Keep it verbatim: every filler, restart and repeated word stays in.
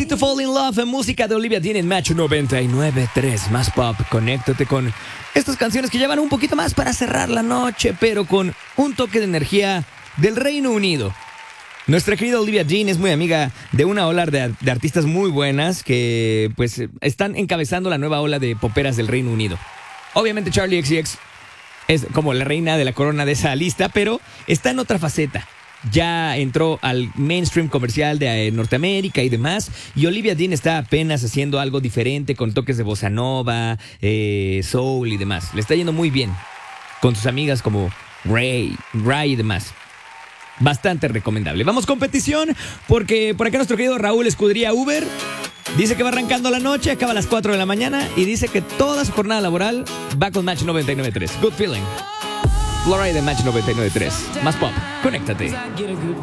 to Fall in Love, música de Olivia Dean en Match noventa y nueve punto tres. Más pop, conéctate con estas canciones que llevan un poquito más para cerrar la noche, pero con un toque de energía del Reino Unido. Nuestra querida Olivia Dean es muy amiga de una ola de, de artistas muy buenas que pues están encabezando la nueva ola de poperas del Reino Unido. Obviamente Charli X C X es como la reina de la corona de esa lista, pero está en otra faceta. Ya entró al mainstream comercial de eh, Norteamérica y demás, y Olivia Dean está apenas haciendo algo diferente con toques de bossa nova, eh, soul y demás. Le está yendo muy bien con sus amigas como Ray, Ray y demás. Bastante recomendable. Vamos con petición, porque por acá nuestro querido Raúl Escudería Uber dice que va arrancando la noche, acaba a las cuatro de la mañana y dice que toda su jornada laboral va con Match noventa y nueve punto tres. Good feeling. Florida de Match noventa y nueve punto tres. Más pop, conéctate.